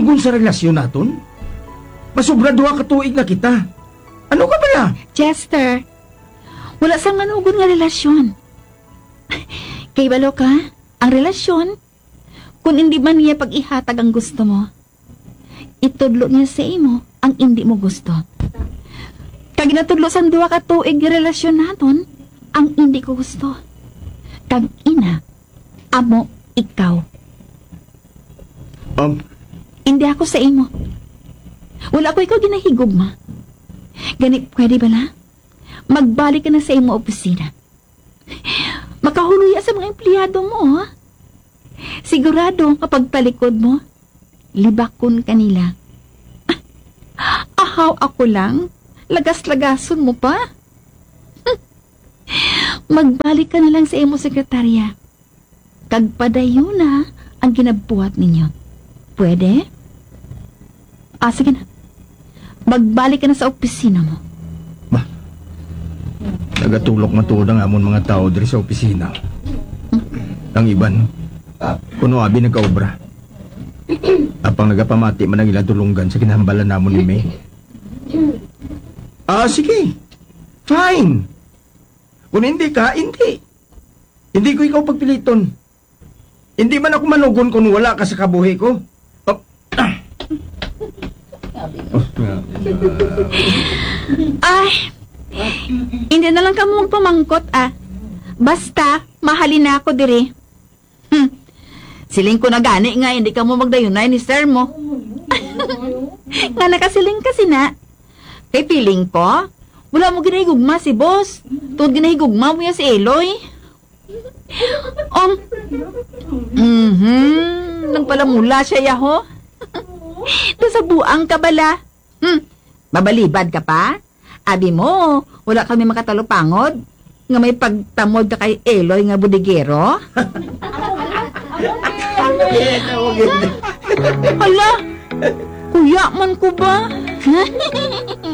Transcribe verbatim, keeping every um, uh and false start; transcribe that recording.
manugon sa relasyon naton? Masobra duha ka tuig na kita. Ano ka bala? Chester, wala sang manugon nga relasyon. Kay balo ka, ang relasyon, kung hindi man niya pag-ihatag ang gusto mo, itudlo niya sa imo ang hindi mo gusto. Kag natudlo sang duha ka tuig nga relasyon naton, ang hindi ko gusto. Kag ina, amo, ikaw. Um, Hindi ako sa imo. Wala ko ikaw ginahigugma. Gani, pwede ba na? Magbalik ka na sa imo opisina. Makahuluya sa mga empleyado mo, ha? Sigurado kapag talikod mo, libakon kanila. Ahaw ako lang, lagas-lagason mo pa. Magbalik ka na lang sa imo sekretarya. Kagpadayo na ang ginabuhat ninyo. Pwede? Ah, sige na. Magbalik ka na sa opisina mo. Ba, nagatulok matuod ang amon mga tao diri sa opisina. Ang iban, kuno abi nagkaobra. Apang nagapamati man ang ilang tulunggan sa kinahambalan namon ni May. Ah, sige. Fine. Kung hindi ka, hindi. Hindi ko ikaw pagpiliton. Hindi man ako manugon kung wala ka sa kabuhi ko. Oh. Ay, hindi na lang ka mo magpamangkot, ah. Basta, mahalin na ako diri. Hmm. Siling ko na gani nga, hindi ka mo magdayunay ni sir mo. Nga nakasiling kasi na. Kay feeling ko, wala mo ginahigugma si boss. Tuod ginahigugma mo yan si Eloy. Um, mhm, nang pala mula siya yaho. To sa buang kabala. Hmm, mabalibad ka pa? Abi mo, wala kami makatalupangod. Nga may pagtamod ka kay Eloy nga budigero. Hala, kuya man ko ba?